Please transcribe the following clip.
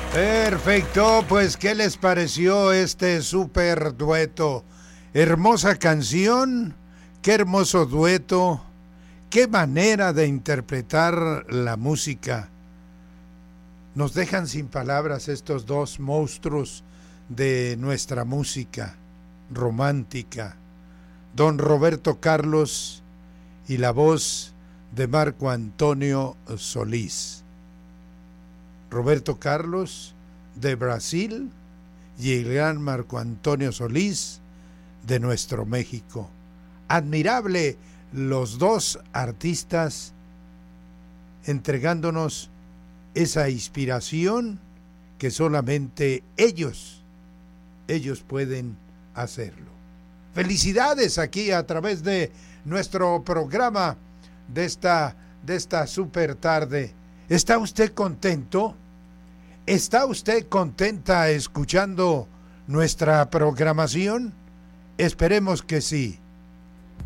Perfecto, pues ¿qué les pareció este super dueto? Hermosa canción, qué hermoso dueto, qué manera de interpretar la música. Nos dejan sin palabras estos dos monstruos de nuestra música romántica, don Roberto Carlos y la voz de Marco Antonio Solís. Roberto Carlos de Brasil y el gran Marco Antonio Solís de nuestro México. Admirable los dos artistas entregándonos esa inspiración que solamente ellos pueden hacerlo. Felicidades aquí a través de nuestro programa de esta super tarde. ¿Está usted contento? ¿Está usted contenta escuchando nuestra programación? Esperemos que sí.